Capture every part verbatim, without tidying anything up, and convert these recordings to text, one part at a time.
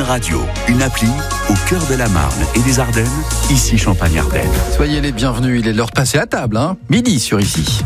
Radio, une appli au cœur de la Marne et des Ardennes, ici Champagne-Ardenne. Soyez les bienvenus, il est l'heure passée à table, hein midi sur ici.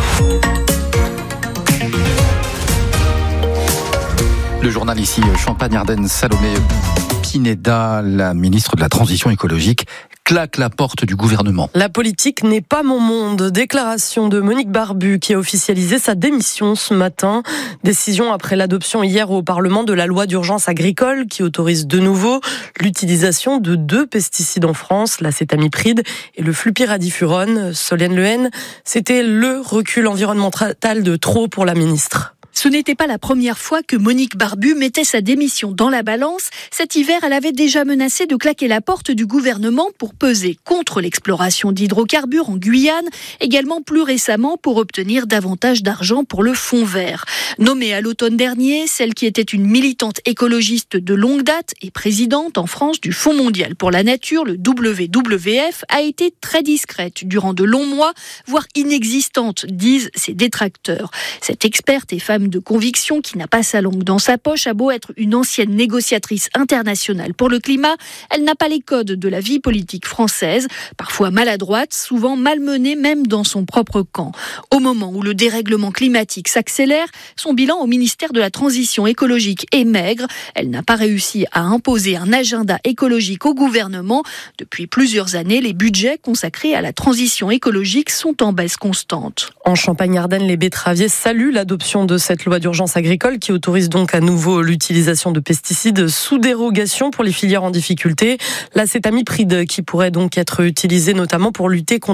Le journal ici, Champagne-Ardenne, Salomé Pineda, la ministre de la Transition écologique, claque la porte du gouvernement. La politique n'est pas mon monde. Déclaration de Monique Barbu qui a officialisé sa démission ce matin. Décision après l'adoption hier au Parlement de la loi d'urgence agricole qui autorise de nouveau l'utilisation de deux pesticides en France, l'acétamipride et le flupyradifurone. Solène Lehen, c'était le recul environnemental de trop pour la ministre. Ce n'était pas la première fois que Monique Barbu mettait sa démission dans la balance. Cet hiver, elle avait déjà menacé de claquer la porte du gouvernement pour peser contre l'exploration d'hydrocarbures en Guyane, également plus récemment pour obtenir davantage d'argent pour le fonds vert. Nommée à l'automne dernier, celle qui était une militante écologiste de longue date et présidente en France du Fonds mondial pour la nature, le W W F, a été très discrète durant de longs mois, voire inexistante, disent ses détracteurs. Cette experte et femme de conviction qui n'a pas sa langue dans sa poche a beau être une ancienne négociatrice internationale pour le climat, elle n'a pas les codes de la vie politique française, parfois maladroite, souvent malmenée même dans son propre camp. Au moment où le dérèglement climatique s'accélère, son bilan au ministère de la Transition écologique est maigre. Elle n'a pas réussi à imposer un agenda écologique au gouvernement. Depuis plusieurs années, les budgets consacrés à la transition écologique sont en baisse constante. En Champagne-Ardenne, les betteraviers saluent l'adoption de cette loi d'urgence agricole qui autorise donc à nouveau l'utilisation de pesticides sous dérogation pour les filières en difficulté. L'acétamipride qui pourrait donc être utilisé notamment pour lutter contre